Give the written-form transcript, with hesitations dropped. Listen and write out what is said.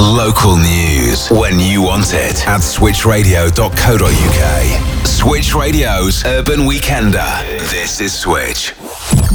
Local news when you want it at switchradio.co.uk. Switch Radio's Urban Weekender. This is Switch.